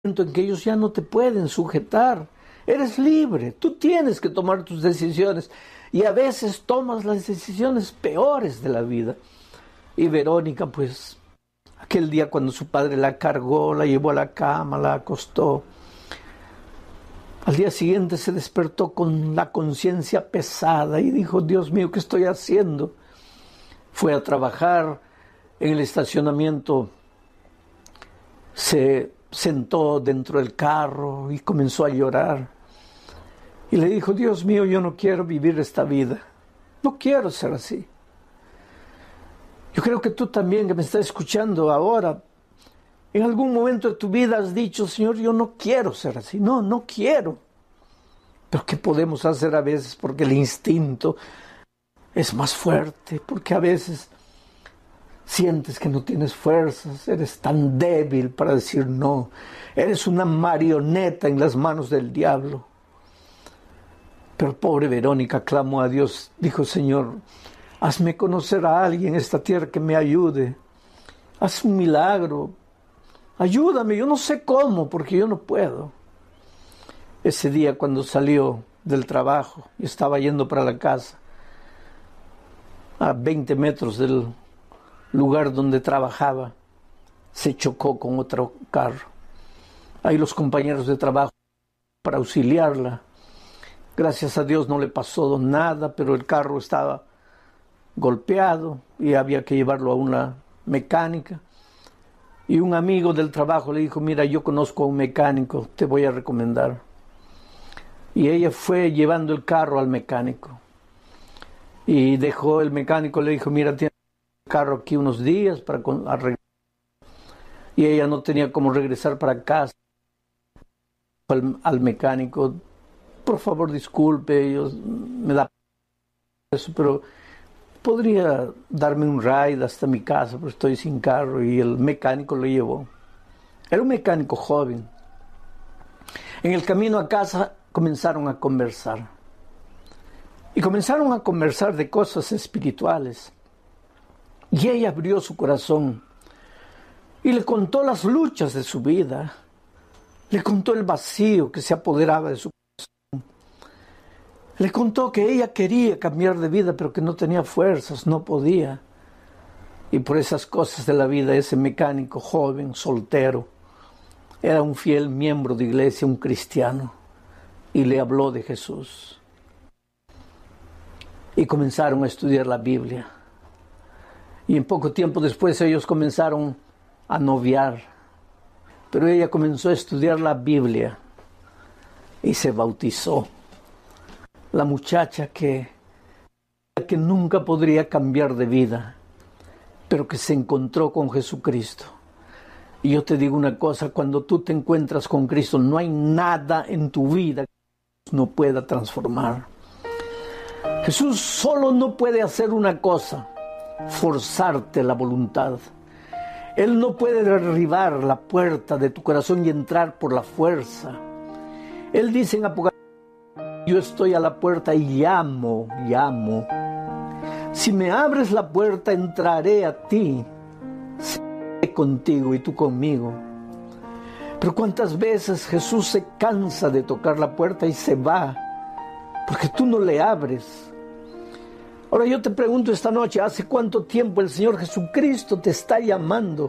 momento en que ellos ya no te pueden sujetar. Eres libre, tú tienes que tomar tus decisiones y a veces tomas las decisiones peores de la vida. Y Verónica, pues, aquel día cuando su padre la cargó, la llevó a la cama, la acostó, al día siguiente se despertó con la conciencia pesada y dijo: Dios mío, ¿qué estoy haciendo? Fue a trabajar en el estacionamiento, se sentó dentro del carro y comenzó a llorar. Y le dijo: Dios mío, yo no quiero vivir esta vida. No quiero ser así. Yo creo que tú también, que me estás escuchando ahora, en algún momento de tu vida has dicho: Señor, yo no quiero ser así. No quiero. Pero ¿qué podemos hacer a veces? Porque el instinto es más fuerte, porque a veces sientes que no tienes fuerzas, eres tan débil para decir no, eres una marioneta en las manos del diablo. Pero pobre Verónica clamó a Dios, dijo: Señor, hazme conocer a alguien en esta tierra que me ayude, haz un milagro, ayúdame, yo no sé cómo, porque yo no puedo. Ese día cuando salió del trabajo y estaba yendo para la casa, a 20 metros del lugar donde trabajaba, se chocó con otro carro. Ahí los compañeros de trabajo para auxiliarla. Gracias a Dios no le pasó nada, pero el carro estaba golpeado y había que llevarlo a una mecánica. Y un amigo del trabajo le dijo: mira, yo conozco a un mecánico, te voy a recomendar. Y ella fue llevando el carro al mecánico. Y dejó el mecánico, le dijo: mira, tiene el carro aquí unos días para arreglar. Y ella no tenía cómo regresar para casa. Al mecánico: por favor, disculpe, me da eso, pero podría darme un ride hasta mi casa, porque estoy sin carro. Y el mecánico lo llevó. Era un mecánico joven. En el camino a casa comenzaron a conversar. Y comenzaron a conversar de cosas espirituales. Y ella abrió su corazón y le contó las luchas de su vida. Le contó el vacío que se apoderaba de su corazón. Le contó que ella quería cambiar de vida, pero que no tenía fuerzas, no podía. Y por esas cosas de la vida, ese mecánico joven, soltero, era un fiel miembro de iglesia, un cristiano, y le habló de Jesús. Y comenzaron a estudiar la Biblia. Y en poco tiempo después ellos comenzaron a noviar. Pero ella comenzó a estudiar la Biblia y se bautizó. La muchacha que nunca podría cambiar de vida, pero que se encontró con Jesucristo. Y yo te digo una cosa: cuando tú te encuentras con Cristo, no hay nada en tu vida que no pueda transformar. Jesús solo no puede hacer una cosa: forzarte la voluntad. Él no puede derribar la puerta de tu corazón y entrar por la fuerza. Él dice en Apocalipsis: yo estoy a la puerta y llamo. Si me abres la puerta, entraré a ti, seré contigo y tú conmigo. Pero ¿cuántas veces Jesús se cansa de tocar la puerta y se va porque tú no le abres? Ahora yo te pregunto esta noche: ¿hace cuánto tiempo el Señor Jesucristo te está llamando?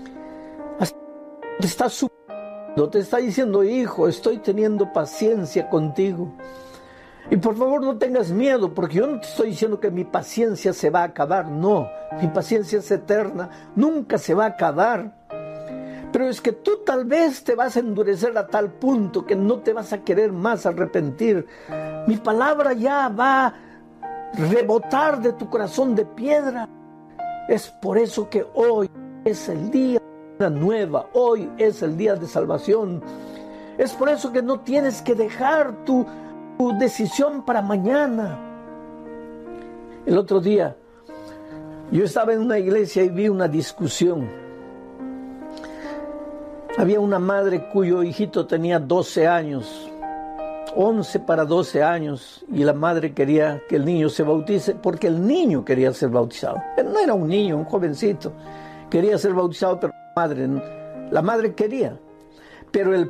Te está suplicando, te está diciendo: hijo, estoy teniendo paciencia contigo. Y por favor no tengas miedo, porque yo no te estoy diciendo que mi paciencia se va a acabar. No, mi paciencia es eterna, nunca se va a acabar. Pero es que tú tal vez te vas a endurecer a tal punto que no te vas a querer más arrepentir. Mi palabra ya va a rebotar de tu corazón de piedra. Es por eso que hoy es el día de una nueva, hoy es el día de salvación. Es por eso que no tienes que dejar tu decisión para mañana. El otro día yo estaba en una iglesia y vi una discusión. Había una madre cuyo hijito tenía 12 años, 11 para 12 años, y la madre quería que el niño se bautice porque el niño quería ser bautizado. Él no era un niño, un jovencito, quería ser bautizado, pero la madre quería. Pero el